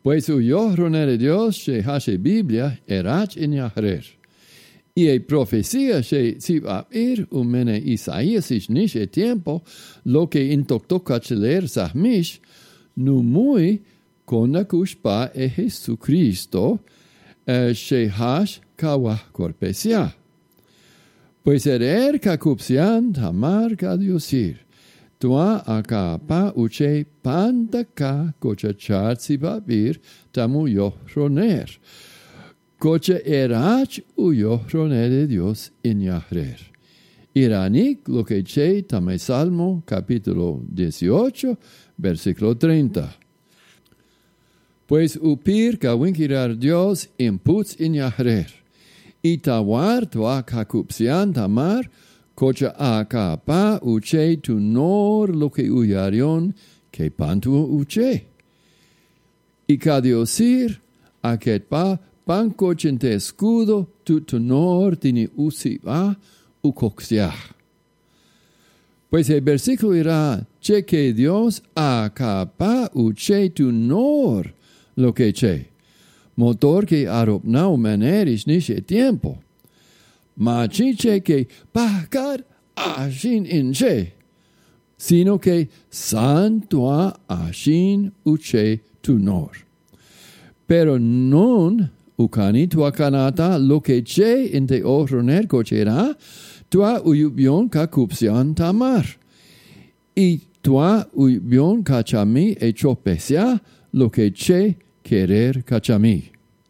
Pues uyo ronere Dios she hashe Biblia erach in yahrer. Y a profecía she sivapir umene Isaías ish nish e tiempo lo que intoktokacheler sahmish numui konakushpa e Jesucristo she hash kawah korpesia. Pues erer kakupsian tamar kadiosir. Tua akapa uche pandaka kocha chartsi babir tamu yohroner. Kocha erach uyohroner de Dios in yahrer. Iranik lo que che tame Salmo capítulo 18 versículo 30. Pues upir kawinkirar Dios imputs in yahrer. Y tawar tua kakupsian tamar kocha akapa uche tu nor lo que uyarion que pantu uche. Y kadiosir aketpa pankochente escudo tu nor tini usiva ukoxiah. Pues el versículo irá che que Dios akapa uche tu nor lo que che. Motor que aropnau maneris nishe tiempo. Ma chiche que pakar ashin inche, sino que santua ashin uche tunor. Pero non ukani tua kanata lo que che inte ohroner cochera, tua uyubion kakupsian tamar. Y tua uyubion kachami e chopesia lo que che querer kachami.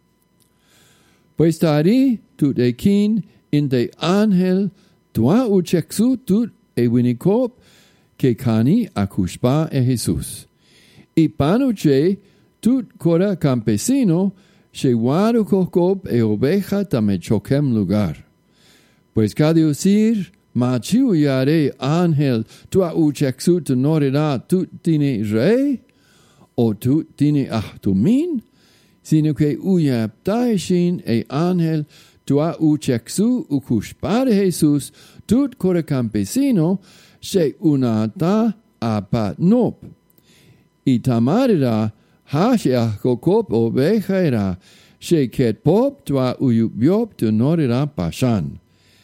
Pues tari tut ekin in de ángel tua uchexu tut e winikop que cani akushpa e Jesús. Y panuche tut cora campesino she waru kokop e oveja tame chokem lugar. Pues kadiosir machiu yare ángel tua uchexu tu norira tut tini rey o tut tini ahtumin, sino que uyaptaishin e ángel tua uchexu ukushpare Jesús tut cora campesino she unata apat nop. Y tamarira hashia kokop oveja era she ket pop tua uyubiop tu norira pashan.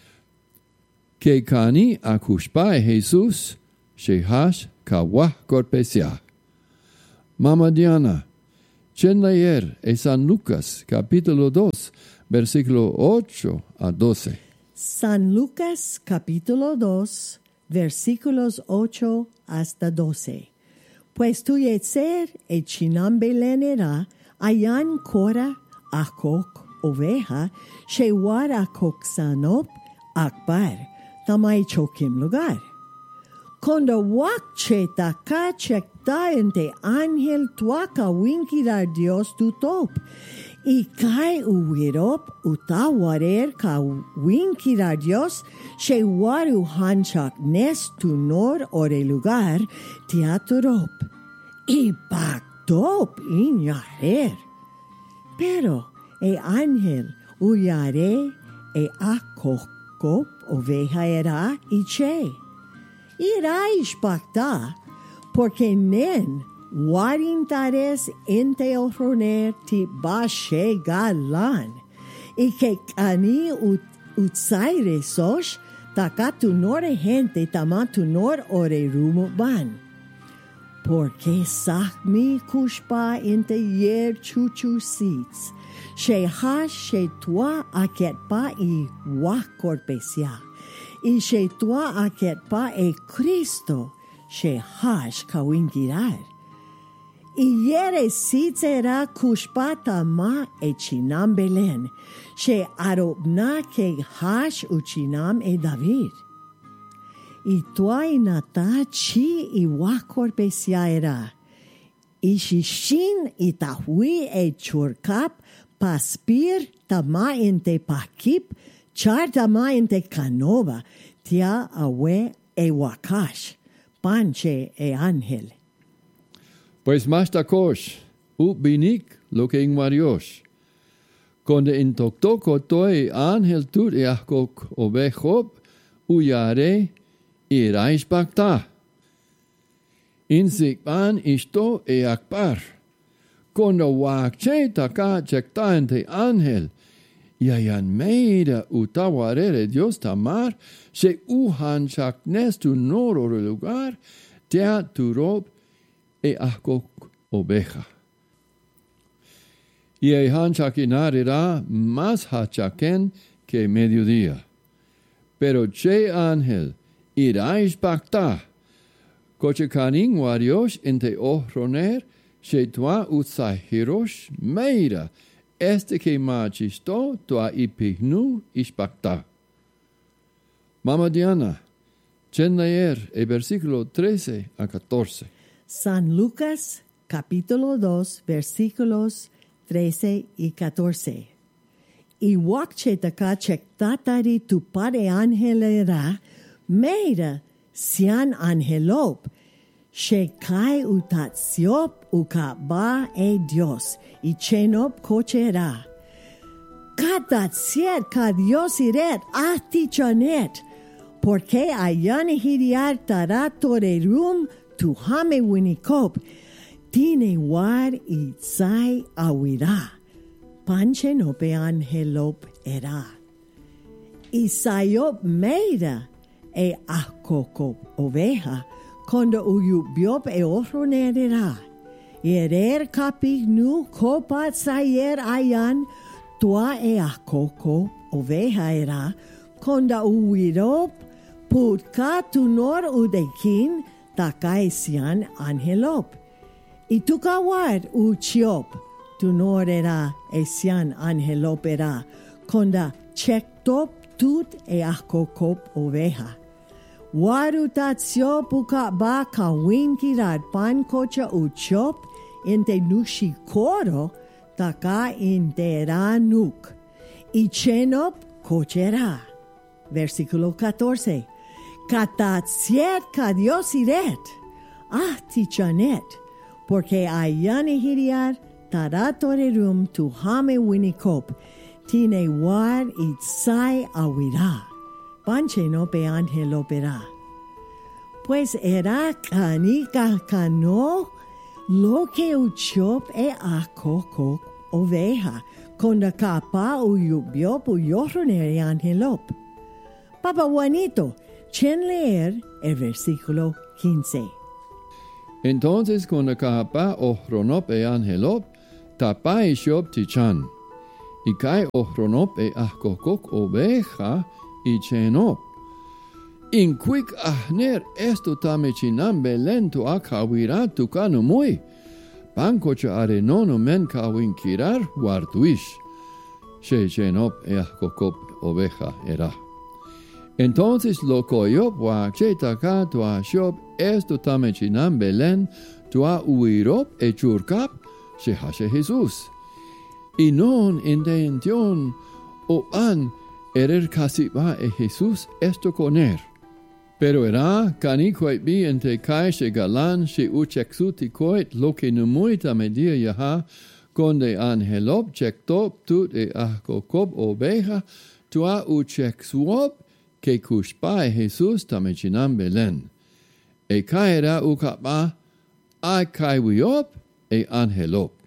Que cani akushpae Jesús she hash kawah korpesia. Mama Diana, chen leer e San Lucas capítulo 2 versículo 8 a 12. San Lucas capítulo 2, versículos 8 hasta 12. Pues tu yetzer e chinam belenera, ayan cora akok oveja, shewar akok sanop akbar, tamay chokim lugar. Kondo wak chetaka chekta ente ángel tuaka winkirar Dios tutop. Y kai uwirop utawarer ka winkirar Dios she waru hanchak nes tu nor ore lugar teatrop. Y baktop in yaher. Pero e ángel uyare e akokop oveja era y che. Ira ishpakta porque nen warintares ente ohroner ti bashe galan, y que cani utsaire sosh takatu nore gente tamatu nor ore rumo ban. Porque sahmi kushpa ente yer chuchu seats, she hash she tua aketpa i wakorpesia, y she tua aketpa e Cristo she hash kawingirar. Y yere sitzera kushpata ma e chinam belen, she arobna ke hash uchinam e David. Y tua inata chi i wakor besiaera. Y shishin i tahui e churkap paspir tama ente pakip, char tama ente canova, tia awe e wakash, panche e ángel. Pues mastakosh, binik lo que en Mariosh. Conde in toktoko toi ángel tut e akok ovejob, uyare e raishbakta. In sikban isto e akbar. Kondo wakche taka chektante ángel. Yayan meida utawarere Dios tamar, se uhan chaknes tu noro lugar, tea tu rob e ahkok oveja. Y han chakinarira más hachaken que mediodía. Pero che ángel irais pacta, coche canin wariosh inte ohroner, che tua utsahirosh meira, que machisto tua ipignu ispacta. Mama Diana, chen leer el versículo 13 a 14. San Lucas, capítulo 2, versículos 13 y 14. Y wakchetaka chektatari tu pare angelera, meira sian angelop, shekai utatsiop ukaba e Dios, y chenop cochera. Katatsiet ka Dios iret ati chanet, porque ayane hiriar taratorerum tu hame winikop, tine war y tsai awira. Panchenope angelop era. Isayop meira e ahkokop oveja, kondo uyubiop e ohronerera. Yerer kapig nu kopat sayer ayan, tua e ahkokop oveja era, konda uwirop, putka tunor udekin, takaisian angelop. Itukawar uchiop, tunor era esian angelop era, konda chektop tut e ahkokop oveja. Warutatsio puka ba kawinkirat pan kocha uchop, inte nushikoro, taka intera nuk. Ichenop cochera. Versículo 14. Katatsiet ka Dios iret. Tichanet. Porque ayane hiriar taratorerum tu hame winikop. Tine war itsai awira. Pancheno pe angelopera. Pues era canica cano lo que uchop e akokok oveja. Konda kapa uyubiop uyoroneri angelop. Papa Juanito, chen leer el versículo 15. Entonces cuando kahapa ohronop e angelop, tapa ishop tichan. Y kai ohronop e ahkokok oveja y chenop. In quick ahner esto tamechinam belento akawira tukano muy. Pancocha arenono men kawinkirar wartuish. She chenop e ahkokop oveja era. Entonces lo koyop wa chetaka tua shop esto tamechinam belen tua uirop e churkap she hashe Jesús. Y non intention o an erer kasiba e Jesús esto coner. Pero era canicoit bi entre kai she galan she uchexuti coit lo que numuita media yaha conde angelop chektop tut e ahkokop oveja tua uchexuop que kushpa e Jesús tamechinam belen. E kaera ukapa a kaiwiop e angelop.